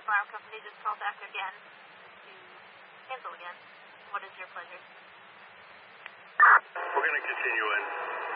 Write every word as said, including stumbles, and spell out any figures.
alarm company just called back again to cancel again. What is your pleasure? We're going to continue in.